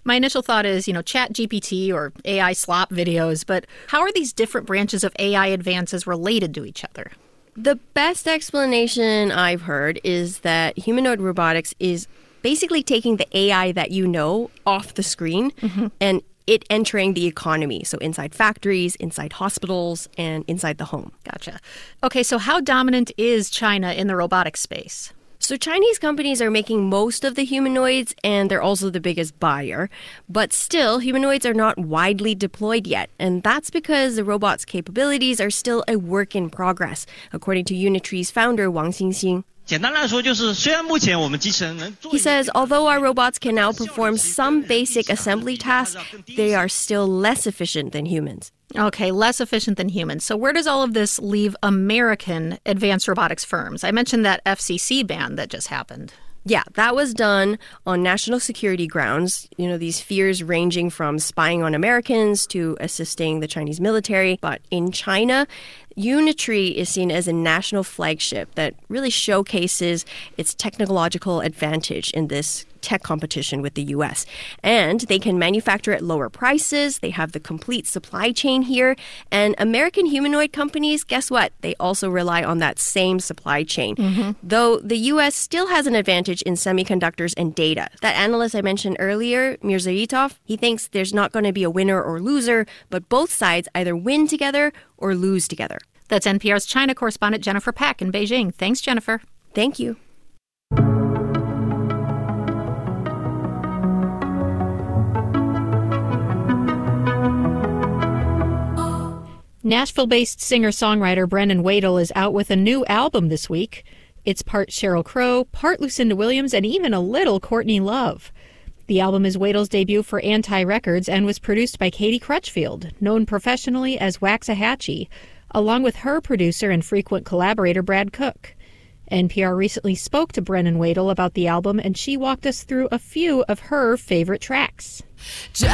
My initial thought is, Chat GPT or AI slop videos, but how are these different branches of AI advances related to each other? The best explanation I've heard is that humanoid robotics is basically taking the AI that you know off the screen and it entering the economy. So inside factories, inside hospitals, and inside the home. Gotcha. Okay, so how dominant is China in the robotics space? So Chinese companies are making most of the humanoids, and they're also the biggest buyer. But still, humanoids are not widely deployed yet. And that's because the robot's capabilities are still a work in progress, according to Unitree's founder, Wang Xingxing. He says, although our robots can now perform some basic assembly tasks, they are still less efficient than humans. Okay, less efficient than humans. So where does all of this leave American advanced robotics firms? I mentioned that FCC ban that just happened. Yeah, that was done on national security grounds. These fears ranging from spying on Americans to assisting the Chinese military. But in China, Unitree is seen as a national flagship that really showcases its technological advantage in this tech competition with the U.S. And they can manufacture at lower prices. They have the complete supply chain here. And American humanoid companies, guess what? They also rely on that same supply chain. Though the U.S. still has an advantage in semiconductors and data. That analyst I mentioned earlier, Mirzaitov, he thinks there's not going to be a winner or loser, but both sides either win together or lose together. That's NPR's China correspondent Jennifer Pack in Beijing. Thanks, Jennifer. Thank you. Nashville-based singer-songwriter Brendan Wadle is out with a new album this week. It's part Sheryl Crow, part Lucinda Williams, and even a little Courtney Love. The album is Wadle's debut for Anti Records and was produced by Katie Crutchfield, known professionally as Waxahachie, along with her producer and frequent collaborator Brad Cook. NPR recently spoke to Brendan Wadle about the album, and she walked us through a few of her favorite tracks.